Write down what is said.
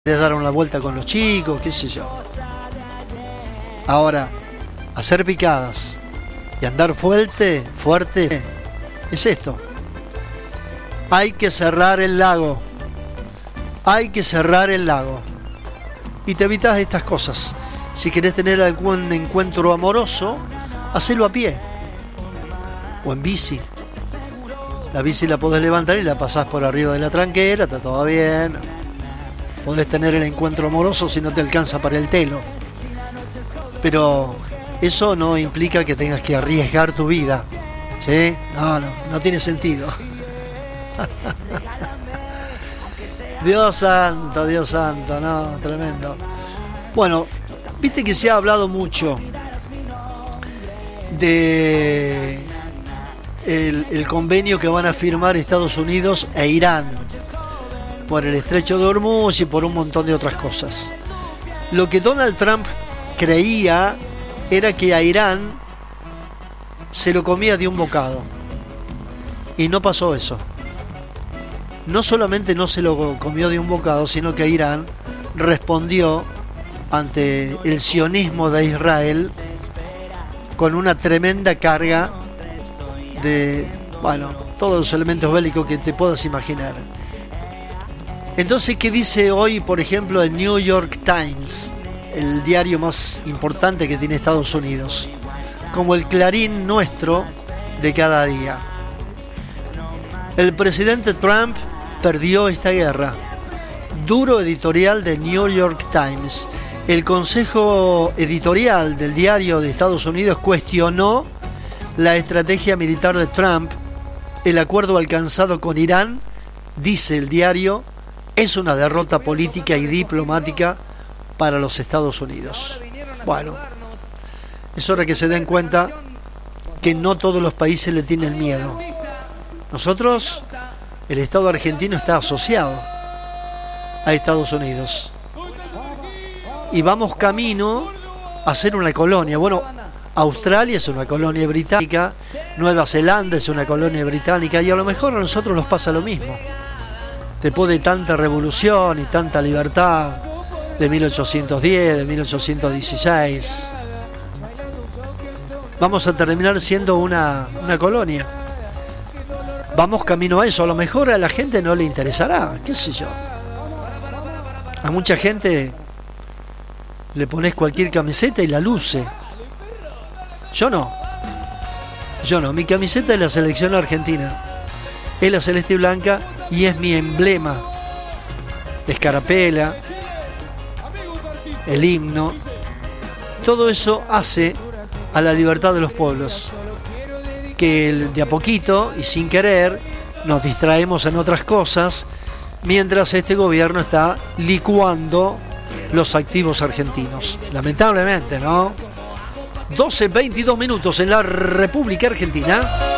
de dar una vuelta con los chicos, qué sé yo. Ahora, hacer picadas y andar fuerte, es esto. Hay que cerrar el lago. Hay que cerrar el lago. Y te evitas estas cosas. Si querés tener algún encuentro amoroso, hacelo a pie. O en bici. La bici la podés levantar y la pasás por arriba de la tranquera, está todo bien. Podés tener el encuentro amoroso si no te alcanza para el telo. Pero eso no implica que tengas que arriesgar tu vida. ¿Sí? No tiene sentido. Dios santo, no, tremendo. Bueno, viste que se ha hablado mucho de el convenio que van a firmar Estados Unidos e Irán por el estrecho de Hormuz y por un montón de otras cosas. Lo que Donald Trump creía era que a Irán se lo comía de un bocado. Y no pasó eso. No solamente no se lo comió de un bocado, sino que Irán respondió ante el sionismo de Israel con una tremenda carga de, todos los elementos bélicos que te puedas imaginar. Entonces, ¿qué dice hoy, por ejemplo, el New York Times, el diario más importante que tiene Estados Unidos, como el Clarín nuestro de cada día? El presidente Trump perdió esta guerra. Duro editorial del New York Times. El consejo editorial del diario de Estados Unidos cuestionó la estrategia militar de Trump. El acuerdo alcanzado con Irán, dice el diario, es una derrota política y diplomática para los Estados Unidos. Bueno, es hora que se den cuenta que no todos los países le tienen miedo. Nosotros, el Estado argentino está asociado a Estados Unidos. Y vamos camino a ser una colonia. Bueno, Australia es una colonia británica, Nueva Zelanda es una colonia británica, y a lo mejor a nosotros nos pasa lo mismo. Después de tanta revolución y tanta libertad de 1810, de 1816, vamos a terminar siendo una colonia. Vamos camino a eso. A lo mejor a la gente no le interesará, qué sé yo. A mucha gente le pones cualquier camiseta y la luce. Yo no. Mi camiseta es la selección argentina. Es la celeste y blanca y es mi emblema. La escarapela, el himno, todo eso hace a la libertad de los pueblos. Que de a poquito y sin querer nos distraemos en otras cosas, mientras este gobierno está licuando los activos argentinos. Lamentablemente, ¿no? 12:22 en la República Argentina.